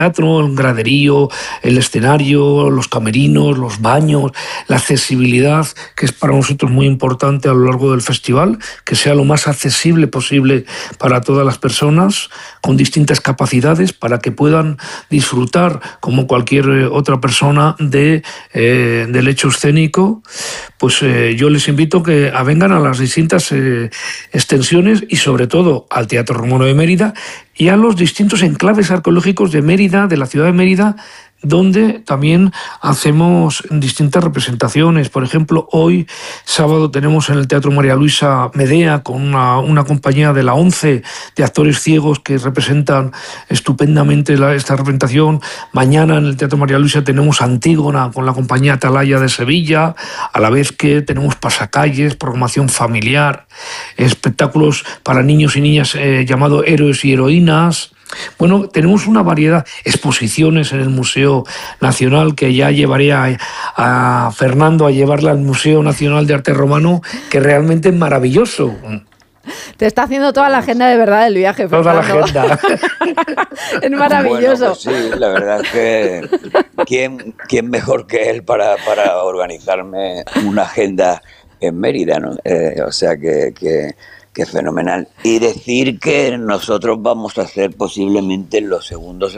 teatro, el graderío, el escenario, los camerinos, los baños, la accesibilidad, que es para nosotros muy importante a lo largo del festival, que sea lo más accesible posible para todas las personas con distintas capacidades, para que puedan disfrutar como cualquier otra persona del hecho escénico. Pues yo les invito a vengan a las distintas extensiones y sobre todo al Teatro Romano de Mérida y a los distintos enclaves arqueológicos de Mérida, de la ciudad de Mérida, donde también hacemos distintas representaciones. Por ejemplo, hoy, sábado, tenemos en el Teatro María Luisa Medea, con una compañía de la ONCE de actores ciegos que representan estupendamente esta representación. Mañana en el Teatro María Luisa tenemos Antígona con la compañía Atalaya de Sevilla, a la vez que tenemos pasacalles, programación familiar, espectáculos para niños y niñas llamado Héroes y Heroínas. Bueno, tenemos una variedad, exposiciones en el Museo Nacional, que ya llevaré a Fernando a llevarla al Museo Nacional de Arte Romano, que realmente es maravilloso. Te está haciendo toda la agenda de verdad del viaje, Fernando. Toda la agenda. Es maravilloso. Bueno, pues sí, la verdad es que ¿quién mejor que él para organizarme una agenda en Mérida, ¿no? O sea que fenomenal. Y decir que nosotros vamos a ser posiblemente los segundos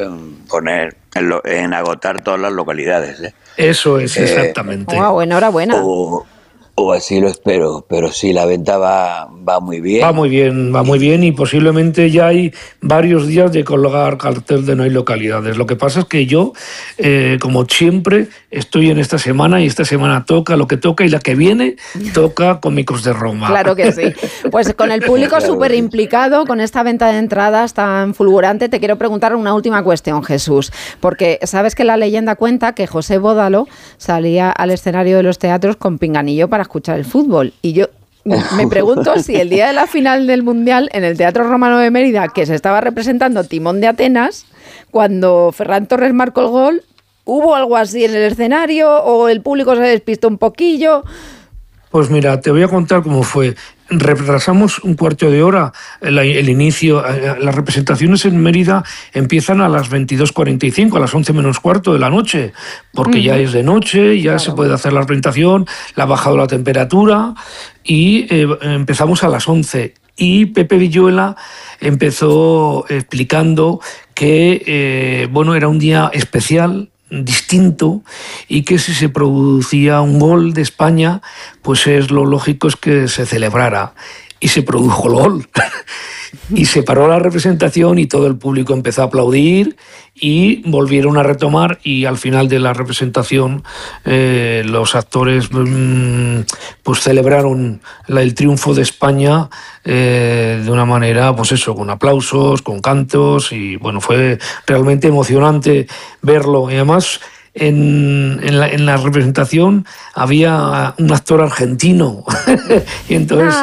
en agotar todas las localidades, ¿eh? Eso es, exactamente. Wow, enhorabuena. O así lo espero, pero sí, la venta va muy bien. Va muy bien y posiblemente ya hay varios días de colgar cartel de no hay localidades. Lo que pasa es que yo, como siempre, estoy en esta semana y esta semana toca lo que toca y la que viene toca Cómicos de Roma. Claro que sí. Pues con el público súper implicado, con esta venta de entradas tan fulgurante, te quiero preguntar una última cuestión, Jesús, porque sabes que la leyenda cuenta que José Bódalo salía al escenario de los teatros con pinganillo para escuchar el fútbol. Y yo me pregunto si el día de la final del Mundial en el Teatro Romano de Mérida, que se estaba representando Timón de Atenas, cuando Ferran Torres marcó el gol, ¿hubo algo así en el escenario o el público se despistó un poquillo? Pues mira, te voy a contar cómo fue. Retrasamos un cuarto de hora el inicio. Las representaciones en Mérida empiezan a las 22:45, a las 11 menos cuarto de la noche, porque ya es de noche, ya se puede hacer la representación, le ha bajado la temperatura y empezamos a las 11. Y Pepe Villuela empezó explicando que era un día especial, distinto, y que si se producía un gol de España, pues lo lógico es que se celebrara. Y se produjo el gol. Y se paró la representación y todo el público empezó a aplaudir y volvieron a retomar, y al final de la representación los actores pues celebraron el triunfo de España de una manera, pues eso, con aplausos, con cantos, y bueno, fue realmente emocionante verlo. Y además en la representación había un actor argentino y entonces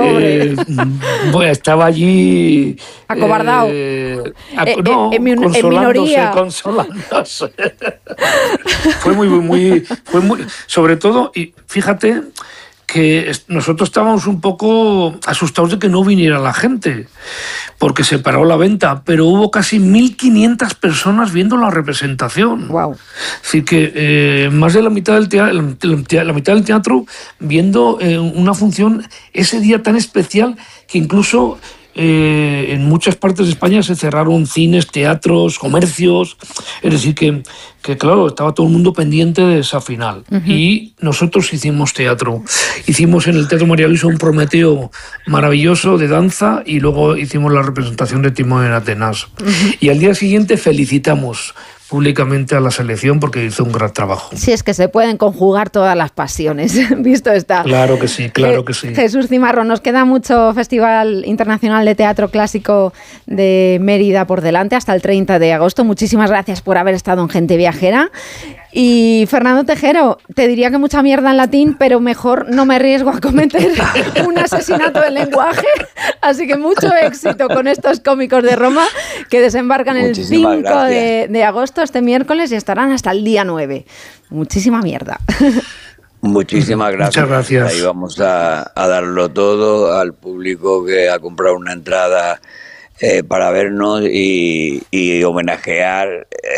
estaba allí acobardado, en minoría, consolándose. fue muy sobre todo, y fíjate que nosotros estábamos un poco asustados de que no viniera la gente, porque se paró la venta, pero hubo casi 1.500 personas viendo la representación. Wow. Así que más de la mitad del teatro viendo una función ese día tan especial que incluso en muchas partes de España se cerraron cines, teatros, comercios. Es decir, que claro, estaba todo el mundo pendiente de esa final. Uh-huh. Y nosotros hicimos teatro. Hicimos en el Teatro María Luisa un Prometeo maravilloso de danza y luego hicimos la representación de Timón en Atenas. Uh-huh. Y al día siguiente felicitamos públicamente a la selección porque hizo un gran trabajo. Sí, es que se pueden conjugar todas las pasiones, visto está. Claro que sí, claro que sí. Jesús Cimarro, nos queda mucho Festival Internacional de Teatro Clásico de Mérida por delante hasta el 30 de agosto. Muchísimas gracias por haber estado en Gente Viajera. Y Fernando Tejero, te diría que mucha mierda en latín, pero mejor no me arriesgo a cometer un asesinato del lenguaje. Así que mucho éxito con estos Cómicos de Roma que desembarcan el 5 de agosto, este miércoles, y estarán hasta el día 9. Muchísima mierda. Muchísimas gracias. Muchas gracias. Ahí vamos a darlo todo al público que ha comprado una entrada para vernos y homenajear